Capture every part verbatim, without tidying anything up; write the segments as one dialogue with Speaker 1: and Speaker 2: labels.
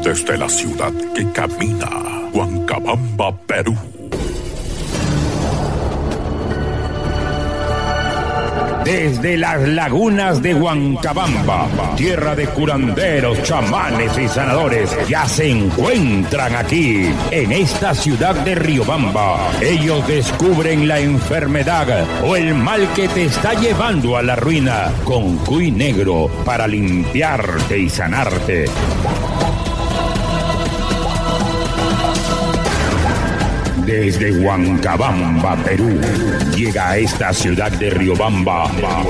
Speaker 1: desde la ciudad que camina, Huancabamba, Perú.
Speaker 2: Desde las lagunas de Huancabamba, tierra de curanderos, chamanes y sanadores, ya se encuentran aquí, en esta ciudad de Riobamba. Ellos descubren la enfermedad o el mal que te está llevando a la ruina con cuy negro para limpiarte y sanarte. Desde Huancabamba, Perú, llega a esta ciudad de Riobamba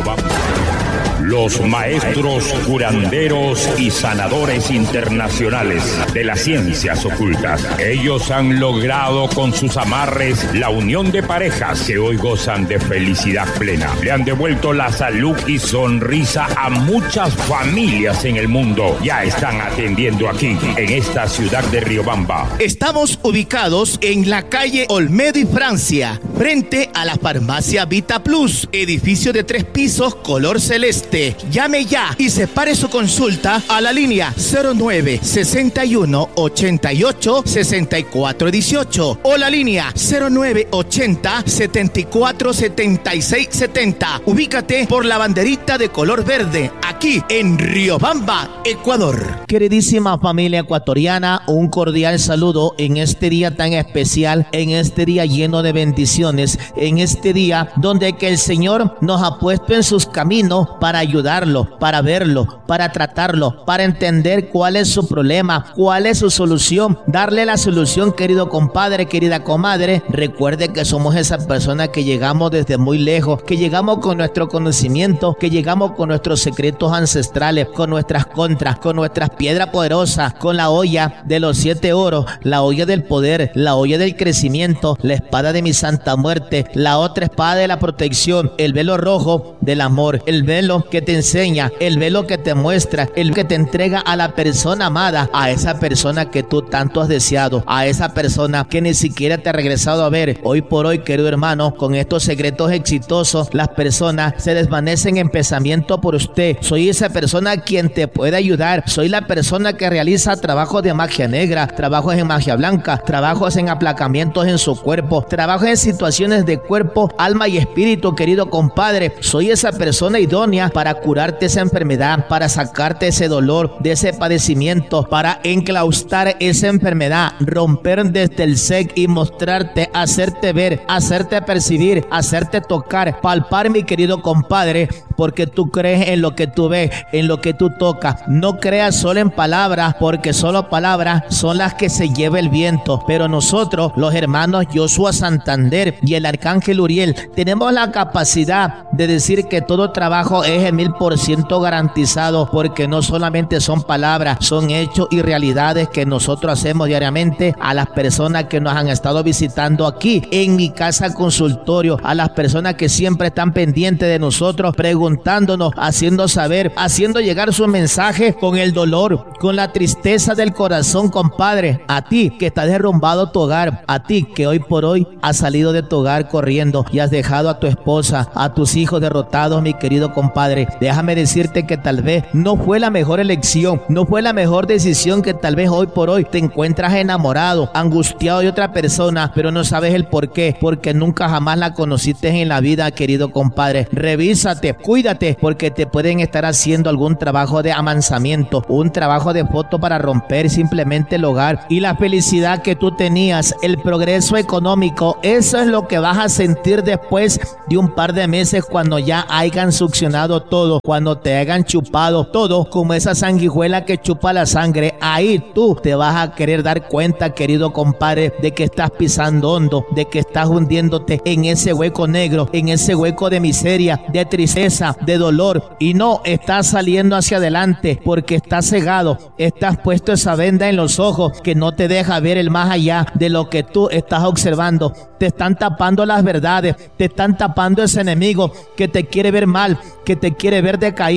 Speaker 2: los maestros curanderos y sanadores internacionales de las ciencias ocultas. Ellos han logrado con sus amarres la unión de parejas que hoy gozan de felicidad plena. Le han devuelto la salud y sonrisa a muchas familias en el mundo. Ya están atendiendo aquí, en esta ciudad de Riobamba.
Speaker 3: Estamos ubicados en la calle Olmedo y Francia, frente a la farmacia Vita Plus, edificio de tres pisos color celeste. Llame ya y separe su consulta a la línea cero nueve sesenta y uno ochenta y ocho sesenta y cuatro dieciocho o la línea cero nueve ochenta setenta y cuatro setenta y seis setenta. Ubícate por la banderita de color verde, aquí en Riobamba, Ecuador.
Speaker 4: Queridísima familia ecuatoriana, un cordial saludo en este día tan especial, en este día lleno de bendiciones, en este día donde que el Señor nos ha puesto en sus caminos para ayudarlo, para verlo, para tratarlo, para entender cuál es su problema, cuál es su solución, darle la solución, querido compadre, querida comadre. Recuerde que somos esas personas que llegamos desde muy lejos, que llegamos con nuestro conocimiento, que llegamos con nuestros secretos ancestrales, con nuestras contras, con nuestras piedras poderosas, con la olla de los siete oros, la olla del poder, la olla del crecimiento, la espada de mi santa muerte, la otra espada de la protección, el velo rojo del amor, el velo que te enseña, el velo que te muestra, el que te entrega a la persona amada, a esa persona que tú tanto has deseado, a esa persona que ni siquiera te ha regresado a ver. Hoy por hoy, querido hermano, con estos secretos exitosos, las personas se desvanecen en pensamiento por usted. Soy esa persona quien te puede ayudar. Soy la persona que realiza trabajos de magia negra, trabajos en magia blanca, trabajos en aplacamientos en su cuerpo, trabajos en situaciones de cuerpo, alma y espíritu, querido compadre. Soy esa persona idónea para curarte esa enfermedad, para sacarte ese dolor, de ese padecimiento, para enclaustrar esa enfermedad, romper desde el sec y mostrarte, hacerte ver, hacerte percibir, hacerte tocar, palpar, mi querido compadre, porque tú crees en lo que tú ves, en lo que tú tocas. No creas solo en palabras, porque solo palabras son las que se lleva el viento. Pero nosotros, los hermanos Joshua Santander y el arcángel Uriel, tenemos la capacidad de decir que todo trabajo es el mil por ciento garantizado, porque no solamente son palabras, son hechos y realidades que nosotros hacemos diariamente a las personas que nos han estado visitando aquí en mi casa consultorio, a las personas que siempre están pendientes de nosotros, preguntándonos, haciendo saber, haciendo llegar su mensaje con el dolor, con la tristeza del corazón, compadre. A ti que está derrumbado tu hogar, a ti que hoy por hoy has salido de tu hogar corriendo y has dejado a tu esposa, a tus hijos derrotados, mi querido compadre. Déjame decirte que tal vez no fue la mejor elección, no fue la mejor decisión, que tal vez hoy por hoy te encuentras enamorado, angustiado de otra persona, pero no sabes el por qué, porque nunca jamás la conociste en la vida, querido compadre. Revísate, cuídate, porque te pueden estar haciendo algún trabajo de amansamiento, un trabajo de foto para romper simplemente el hogar y la felicidad que tú tenías, el progreso económico. Eso es lo que vas a sentir después de un par de meses, cuando ya hayan succionado todo, cuando te hayan chupado todo, como esa sanguijuela que chupa la sangre. Ahí tú te vas a querer dar cuenta, querido compadre, de que estás pisando hondo, de que estás hundiéndote en ese hueco negro, en ese hueco de miseria, de tristeza, de dolor, y no estás saliendo hacia adelante porque estás cegado, estás puesto esa venda en los ojos que no te deja ver el más allá de lo que tú estás observando. Te están tapando las verdades, te están tapando ese enemigo que te quiere ver mal, que te quiere ver decaído.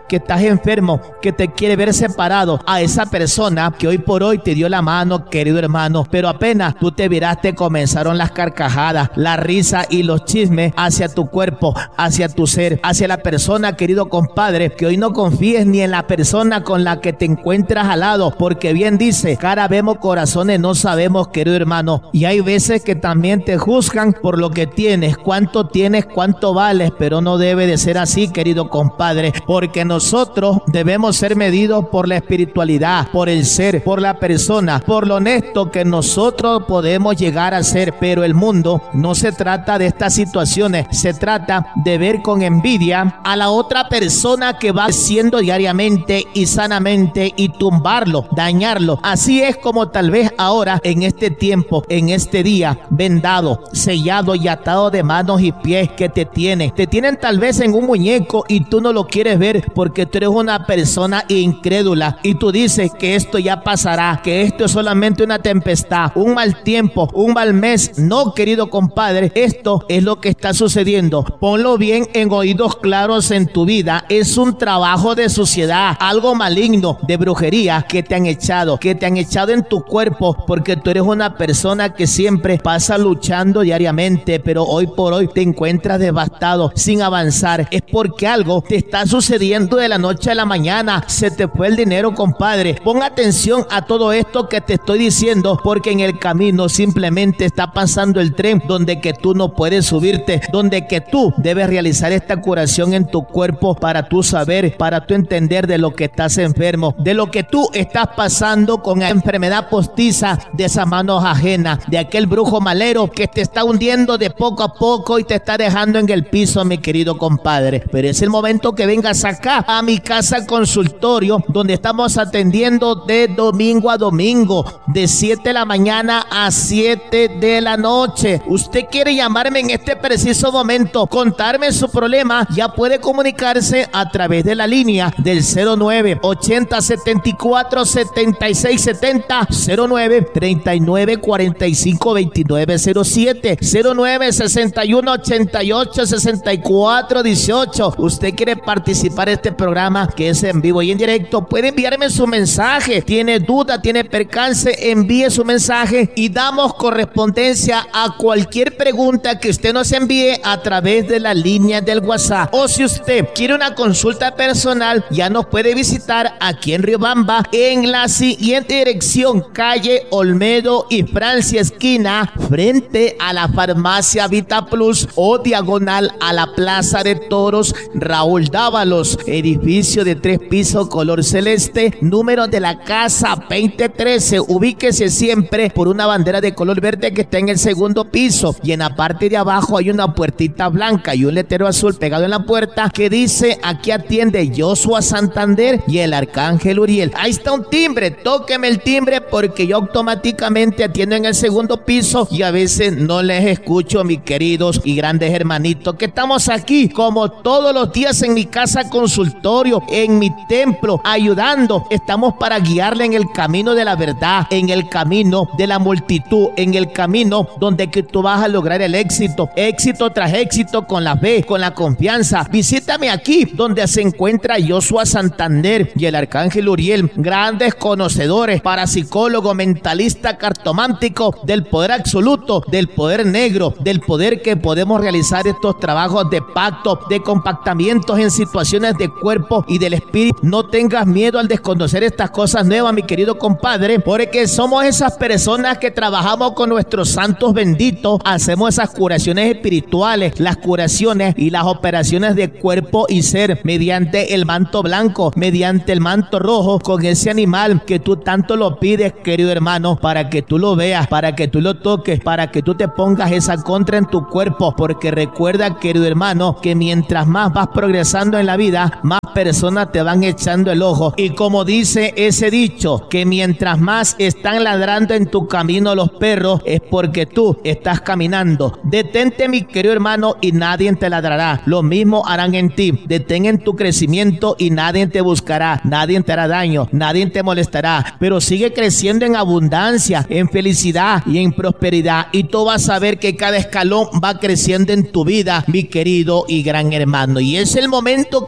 Speaker 4: que estás enfermo, que te quiere ver separado, a esa persona que hoy por hoy te dio la mano, querido hermano, pero apenas tú te viraste, comenzaron las carcajadas, la risa y los chismes hacia tu cuerpo, hacia tu ser, hacia la persona, querido compadre, que hoy no confíes ni en la persona con la que te encuentras al lado, porque bien dice, cara vemos, corazones no sabemos, querido hermano, y hay veces que también te juzgan por lo que tienes, cuánto tienes, cuánto vales, pero no debe de ser así, querido compadre, porque nosotros debemos ser medidos por la espiritualidad, por el ser, por la persona, por lo honesto que nosotros podemos llegar a ser. Pero el mundo no se trata de estas situaciones, se trata de ver con envidia a la otra persona que va creciendo diariamente y sanamente y tumbarlo, dañarlo. Así es como tal vez ahora en este tiempo, en este día, vendado, sellado y atado de manos y pies que te tienen, te tienen tal vez en un muñeco y tú no lo quieres ver porque tú eres una persona incrédula y tú dices que esto ya pasará, que esto es solamente una tempestad, un mal tiempo, un mal mes. No, querido compadre, esto es lo que está sucediendo. Ponlo bien en oídos claros en tu vida. Es un trabajo de suciedad, algo maligno, de brujería que te han echado, que te han echado en tu cuerpo, porque tú eres una persona que siempre pasa luchando diariamente, pero hoy por hoy te encuentras devastado, sin avanzar. Es porque algo te está sucediendo de la noche a la mañana. Se te fue el dinero, compadre. Pon atención a todo esto que te estoy diciendo, porque en el camino simplemente está pasando el tren donde que tú no puedes subirte, donde que tú debes realizar esta curación en tu cuerpo para tú saber, para tú entender de lo que estás enfermo, de lo que tú estás pasando con la enfermedad postiza de esas manos ajenas, de aquel brujo malero que te está hundiendo de poco a poco y te está dejando en el piso, mi querido compadre. Pero es el momento que vengas acá a mi casa consultorio, donde estamos atendiendo de domingo a domingo, de siete de la mañana a siete de la noche. Usted quiere llamarme en este preciso momento, contarme su problema, ya puede comunicarse a través de la línea del cero nueve ochenta setenta y cuatro setenta y seis setenta, cero nueve treinta y nueve cuarenta y cinco veintinueve cero siete, cero nueve sesenta y uno ochenta y ocho sesenta y cuatro dieciocho. Usted quiere participar en este programa que es en vivo y en directo, puede enviarme su mensaje. Tiene duda, tiene percance, envíe su mensaje y damos correspondencia a cualquier pregunta que usted nos envíe a través de la línea del WhatsApp. O si usted quiere una consulta personal, ya nos puede visitar aquí en Riobamba en la siguiente dirección: calle Olmedo y Francia esquina, frente a la farmacia Vita Plus, o diagonal a la Plaza de Toros Raúl Dávalos, edificio de tres pisos color celeste, número de la casa veinte trece. Ubíquese siempre por una bandera de color verde que está en el segundo piso, y en la parte de abajo hay una puertita blanca y un letrero azul pegado en la puerta que dice: aquí atiende Joshua Santander y el Arcángel Uriel. Ahí está un timbre, tóqueme el timbre porque yo automáticamente atiendo en el segundo piso y a veces no les escucho, mis queridos y grandes hermanitos, que estamos aquí como todos los días en mi casa consultorio, en mi templo, ayudando. Estamos para guiarle en el camino de la verdad, en el camino de la multitud, en el camino donde que tú vas a lograr el éxito, éxito tras éxito, con la fe, con la confianza. Visítame aquí donde se encuentra Joshua Santander y el Arcángel Uriel, grandes conocedores, parapsicólogo, mentalista, cartomántico del poder absoluto, del poder negro, del poder que podemos realizar estos trabajos de pacto, de compactamientos en situaciones de cuerpo y del espíritu. No tengas miedo al desconocer estas cosas nuevas, mi querido compadre, porque somos esas personas que trabajamos con nuestros santos benditos, hacemos esas curaciones espirituales, las curaciones y las operaciones de cuerpo y ser mediante el manto blanco, mediante el manto rojo, con ese animal que tú tanto lo pides, querido hermano, para que tú lo veas, para que tú lo toques, para que tú te pongas esa contra en tu cuerpo, porque recuerda, querido hermano, que mientras más vas progresando en la vida, más personas te van echando el ojo. Y como dice ese dicho, que mientras más están ladrando en tu camino los perros, es porque tú estás caminando. Detente, mi querido hermano, y nadie te ladrará. Lo mismo harán en ti. Detén en tu crecimiento y nadie te buscará, nadie te hará daño, nadie te molestará, pero sigue creciendo en abundancia, en felicidad y en prosperidad, y tú vas a ver que cada escalón va creciendo en tu vida, mi querido y gran hermano. Y es el momento que vengas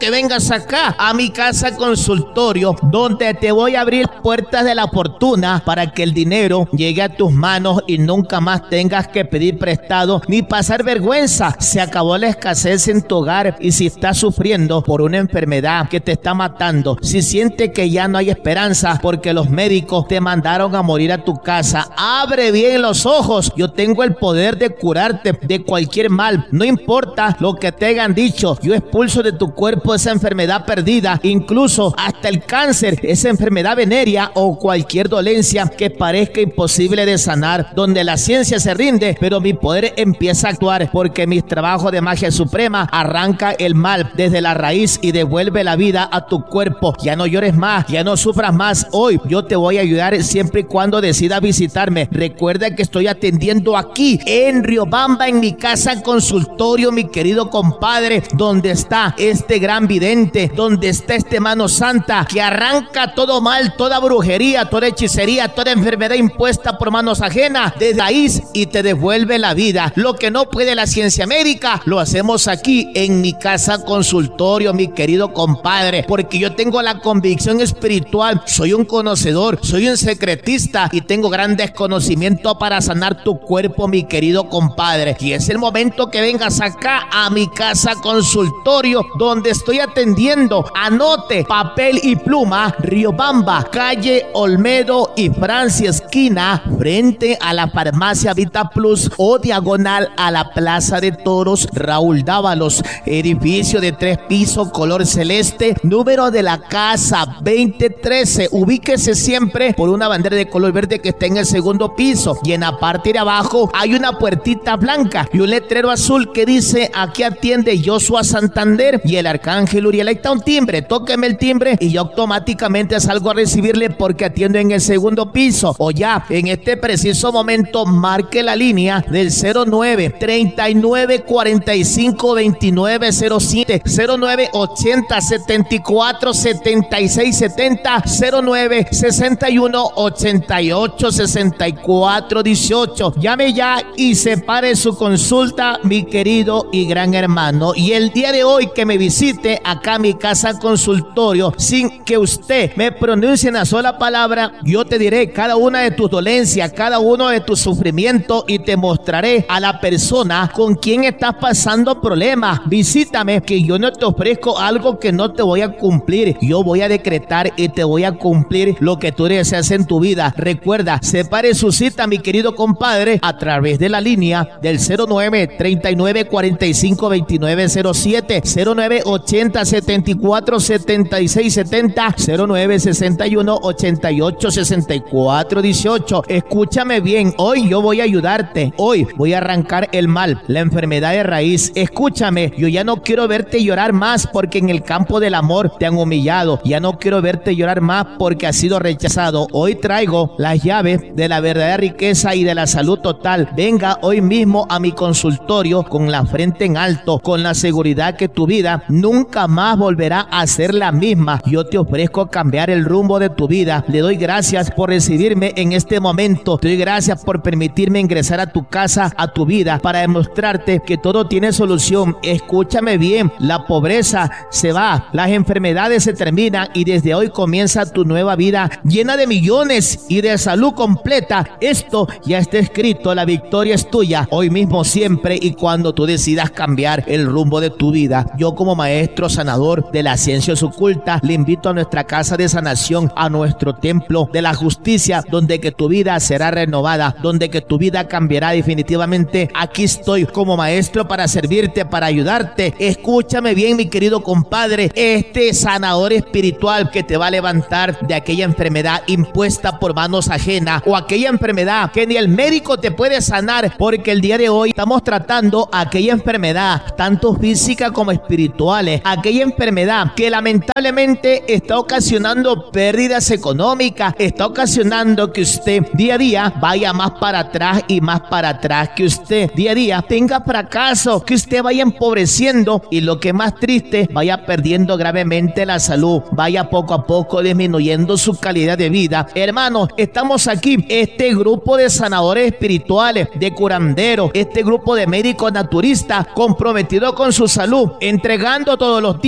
Speaker 4: vengas acá a mi casa consultorio, donde te voy a abrir puertas de la fortuna para que el dinero llegue a tus manos y nunca más tengas que pedir prestado ni pasar vergüenza. Se acabó la escasez en tu hogar, y si estás sufriendo por una enfermedad que te está matando, si sientes que ya no hay esperanza porque los médicos te mandaron a morir a tu casa, abre bien los ojos. Yo tengo el poder de curarte de cualquier mal. No importa lo que te hayan dicho, yo expulso de tu cuerpo esa enfermedad perdida, incluso hasta el cáncer, esa enfermedad venérea o cualquier dolencia que parezca imposible de sanar, donde la ciencia se rinde, pero mi poder empieza a actuar, porque mi trabajo de magia suprema arranca el mal desde la raíz y devuelve la vida a tu cuerpo. Ya no llores más, ya no sufras más. Hoy yo te voy a ayudar siempre y cuando decidas visitarme. Recuerda que estoy atendiendo aquí en Riobamba, en mi casa consultorio, mi querido compadre, donde está este gran vidente, donde está este mano santa que arranca todo mal, toda brujería, toda hechicería, toda enfermedad impuesta por manos ajenas de raíz y te devuelve la vida. Lo que no puede la ciencia médica, lo hacemos aquí en mi casa consultorio, mi querido compadre, porque yo tengo la convicción espiritual, soy un conocedor, soy un secretista y tengo grandes conocimientos para sanar tu cuerpo, mi querido compadre. Y es el momento que vengas acá a mi casa consultorio, donde estoy atendiendo. Anote, papel y pluma, Riobamba, calle Olmedo y Francia, esquina, frente a la farmacia Vita Plus o diagonal a la Plaza de Toros Raúl Dávalos, edificio de tres pisos, color celeste, número de la casa veinte trece. Ubíquese siempre por una bandera de color verde que está en el segundo piso, y en la parte de abajo hay una puertita blanca y un letrero azul que dice: aquí atiende Joshua Santander y el arcángel Uriel. Ahí está un timbre, tóqueme el timbre y yo automáticamente salgo a recibirle, porque atiendo en el segundo piso. O ya en este preciso momento marque la línea del cero nueve, treinta y nueve, cuarenta y cinco, veintinueve cero siete, cero nueve, ochenta, setenta y cuatro, setenta y seis setenta, cero nueve, sesenta y uno, ochenta y ocho, sesenta y cuatro dieciocho. Llame ya y separe su consulta, mi querido y gran hermano. Y el día de hoy que me visite acá a mi casa consultorio, sin que usted me pronuncie una sola palabra, yo te diré cada una de tus dolencias, cada uno de tus sufrimientos, y te mostraré a la persona con quien estás pasando problemas. Visítame, que yo no te ofrezco algo que no te voy a cumplir. Yo voy a decretar y te voy a cumplir lo que tú deseas en tu vida. Recuerda, separe su cita, mi querido compadre, a través de la línea del cero nueve, treinta y nueve, cuarenta y cinco, veintinueve cero siete, cero nueve, ochenta, setenta y cuatro, setenta y seis setenta, cero nueve, sesenta y uno, ochenta y ocho, sesenta y cuatro dieciocho. Escúchame bien, hoy yo voy a ayudarte. Hoy voy a arrancar el mal, la enfermedad de raíz. Escúchame, yo ya no quiero verte llorar más porque en el campo del amor te han humillado. Ya no quiero verte llorar más porque has sido rechazado. Hoy traigo las llaves de la verdadera riqueza y de la salud total. Venga hoy mismo a mi consultorio con la frente en alto, con la seguridad que tu vida nunca más volverá a ser la misma. Yo te ofrezco cambiar el rumbo de tu vida. Le doy gracias por recibirme en este momento. Te doy gracias por permitirme ingresar a tu casa, a tu vida, para demostrarte que todo tiene solución. Escúchame bien, la pobreza se va, las enfermedades se terminan y desde hoy comienza tu nueva vida llena de millones y de salud completa. Esto ya está escrito, la victoria es tuya, hoy mismo, siempre y cuando tú decidas cambiar el rumbo de tu vida. Yo, como maestro sanador de las ciencias ocultas, le invito a nuestra casa de sanación, a nuestro templo de la justicia, donde que tu vida será renovada, donde que tu vida cambiará definitivamente. Aquí estoy como maestro para servirte, para ayudarte. Escúchame bien, mi querido compadre, este sanador espiritual que te va a levantar de aquella enfermedad impuesta por manos ajenas, o aquella enfermedad que ni el médico te puede sanar, porque el día de hoy estamos tratando aquella enfermedad, tanto física como espirituales, aquella enfermedad que lamentablemente está ocasionando pérdidas económicas, está ocasionando que usted día a día vaya más para atrás y más para atrás, que usted día a día tenga fracaso, que usted vaya empobreciendo y, lo que es más triste, vaya perdiendo gravemente la salud, vaya poco a poco disminuyendo su calidad de vida. Hermanos, estamos aquí, este grupo de sanadores espirituales, de curanderos, este grupo de médicos naturistas comprometidos con su salud, entregando todos los días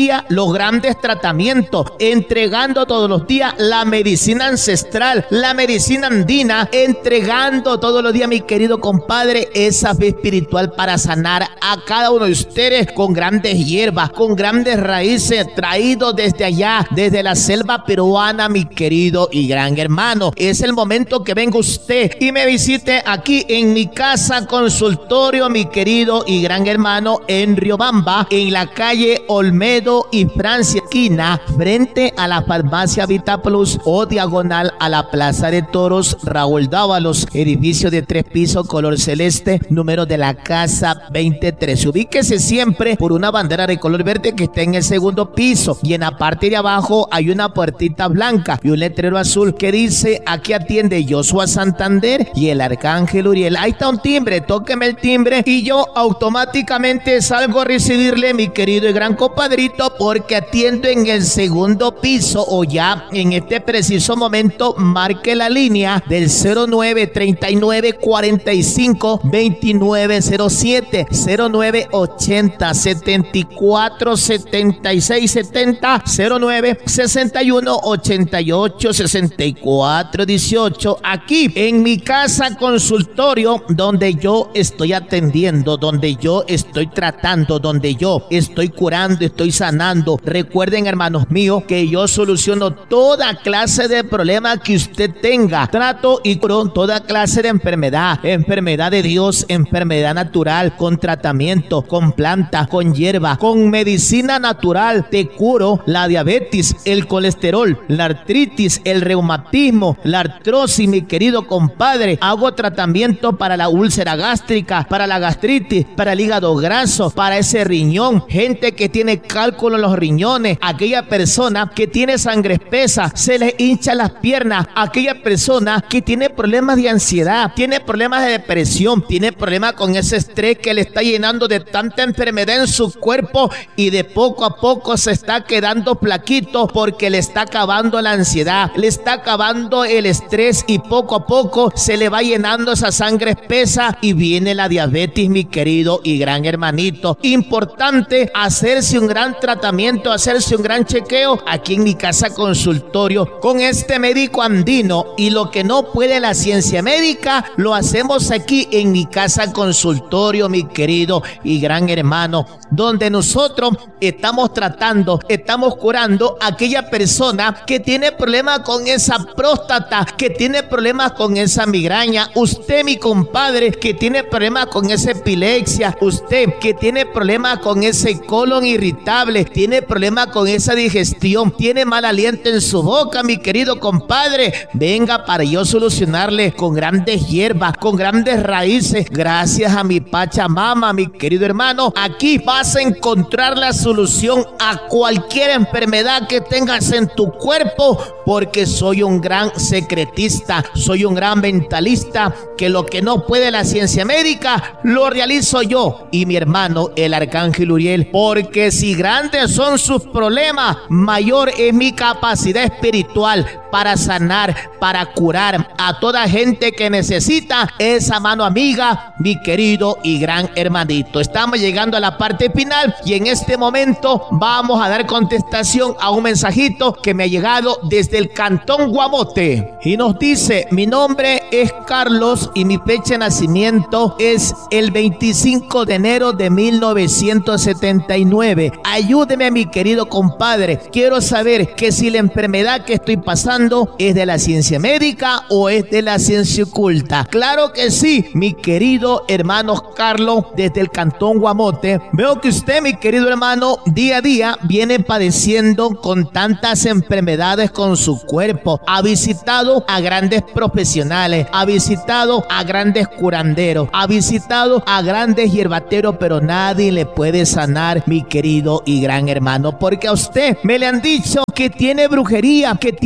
Speaker 4: día los grandes tratamientos, entregando todos los días la medicina ancestral, la medicina andina, entregando todos los días, mi querido compadre, esa fe espiritual para sanar a cada uno de ustedes con grandes hierbas, con grandes raíces, traídos desde allá, desde la selva peruana, mi querido y gran hermano. Es el momento que venga usted y me visite aquí en mi casa consultorio, mi querido y gran hermano, en Riobamba, en la calle Olmedo y Francia, esquina, frente a la farmacia VitaPlus o diagonal a la Plaza de Toros Raúl Dávalos, edificio de tres pisos, color celeste, número de la casa veintitrés. Ubíquese siempre por una bandera de color verde que está en el segundo piso, y en la parte de abajo hay una puertita blanca y un letrero azul que dice: aquí atiende Joshua Santander y el Arcángel Uriel. Ahí está un timbre, tóqueme el timbre y yo automáticamente salgo a recibirle, mi querido y gran compadrito, porque atiendo en el segundo piso, o ya en este preciso momento marque la línea del cero nueve treinta y nueve cuarenta y cinco veintinueve cero siete, cero nueve ochenta setenta y cuatro setenta y seis setenta, cero nueve sesenta y uno ochenta y ocho sesenta y cuatro dieciocho, aquí en mi casa consultorio, donde yo estoy atendiendo, donde yo estoy tratando, donde yo estoy curando, estoy sanando. Recuerden, hermanos míos, que yo soluciono toda clase de problema que usted tenga, trato y curo toda clase de enfermedad, enfermedad de Dios, enfermedad natural, con tratamiento, con planta, con hierba, con medicina natural. Te curo la diabetes, el colesterol, la artritis, el reumatismo, la artrosis, mi querido compadre. Hago tratamiento para la úlcera gástrica, para la gastritis, para el hígado graso, para ese riñón, gente que tiene cálculo en los riñones, aquella persona que tiene sangre espesa, se le hincha las piernas, aquella persona que tiene problemas de ansiedad, tiene problemas de depresión, tiene problemas con ese estrés que le está llenando de tanta enfermedad en su cuerpo, y de poco a poco se está quedando flaquito porque le está acabando la ansiedad, le está acabando el estrés, y poco a poco se le va llenando esa sangre espesa y viene la diabetes, mi querido y gran hermanito. Importante hacerse un gran tratamiento, hacerse un gran chequeo aquí en mi casa consultorio con este médico andino, y lo que no puede la ciencia médica lo hacemos aquí en mi casa consultorio, mi querido y gran hermano, donde nosotros estamos tratando, estamos curando a aquella persona que tiene problemas con esa próstata, que tiene problemas con esa migraña, usted, mi compadre, que tiene problemas con esa epilepsia, usted que tiene problemas con ese colon irritable, tiene problemas con esa digestión, tiene mal aliento en su boca, mi querido compadre, venga para yo solucionarle con grandes hierbas, con grandes raíces, gracias a mi Pachamama, mi querido hermano. Aquí vas a encontrar la solución a cualquier enfermedad que tengas en tu cuerpo, porque soy un gran secretista, soy un gran mentalista, que lo que no puede la ciencia médica lo realizo yo y mi hermano el Arcángel Uriel, porque si grandes son sus problemas, mayor es mi capacidad espiritual para sanar, para curar a toda gente que necesita esa mano amiga, mi querido y gran hermanito. Estamos llegando a la parte final y en este momento vamos a dar contestación a un mensajito que me ha llegado desde el Cantón Guamote y nos dice: mi nombre es Carlos y mi fecha de nacimiento es el veinticinco de enero de mil novecientos setenta y nueve. Ayúdeme, mi querido compadre, quiero saber que si la enfermedad que estoy pasando es de la ciencia médica o es de la ciencia oculta. Claro que sí, mi querido hermano Carlos, desde el Cantón Guamote. Veo que usted, mi querido hermano, día a día viene padeciendo con tantas enfermedades con su cuerpo. Ha visitado a grandes profesionales, ha visitado a grandes curanderos, ha visitado a grandes hierbateros, pero nadie le puede sanar, mi querido y gran hermano, porque a usted me le han dicho que tiene brujería, que tiene maldad,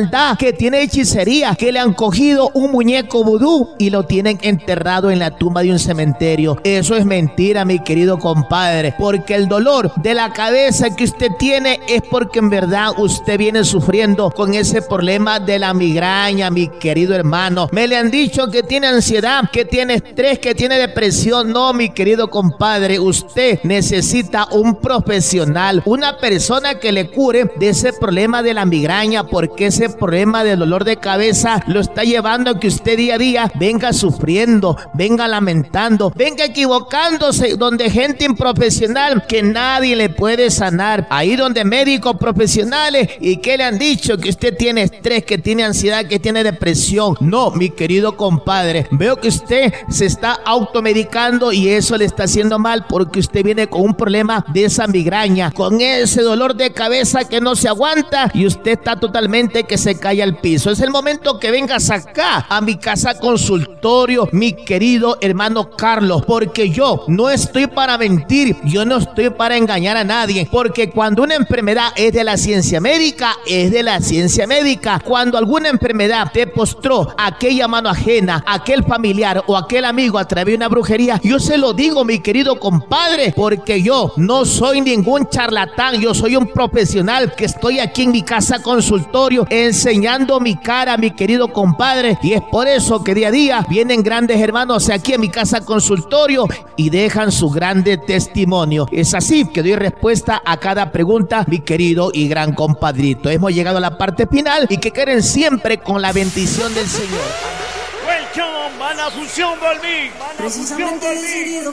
Speaker 4: maldad, que tiene hechicería, que le han cogido un muñeco vudú y lo tienen enterrado en la tumba de un cementerio. Eso es mentira, mi querido compadre, porque el dolor de la cabeza que usted tiene es porque en verdad usted viene sufriendo con ese problema de la migraña, mi querido hermano. Me le han dicho que tiene ansiedad, que tiene estrés, que tiene depresión. No, mi querido compadre, usted necesita un profesional, una persona que le cure de ese problema de la migraña, porque ese problema del dolor de cabeza lo está llevando a que usted día a día venga sufriendo, venga lamentando, venga equivocándose, donde gente improfesional que nadie le puede sanar. Ahí donde médicos profesionales y que le han dicho que usted tiene estrés, que tiene ansiedad, que tiene depresión. No, mi querido compadre, veo que usted se está automedicando y eso le está haciendo mal, porque usted viene con un problema de esa migraña, con ese dolor de cabeza que no se aguanta y usted está totalmente que se cae al piso. Es el momento que vengas acá a mi casa consultorio, mi querido hermano Carlos, porque yo no estoy para mentir, yo no estoy para engañar a nadie, porque cuando una enfermedad es de la ciencia médica, es de la ciencia médica. Cuando alguna enfermedad te postró aquella mano ajena, aquel familiar o aquel amigo a través de una brujería, yo se lo digo, mi querido compadre, porque yo no soy ningún charlatán, yo soy un profesional que estoy aquí en mi casa consultorio enseñando mi cara, mi querido compadre, y es por eso que día a día vienen grandes hermanos aquí en mi casa consultorio y dejan su grande testimonio. Es así que doy respuesta a cada pregunta, mi querido y gran compadrito. Hemos llegado a la parte final y que queden siempre con la bendición del Señor.
Speaker 5: Welcome a la función Volví.
Speaker 6: Precisamente he decidido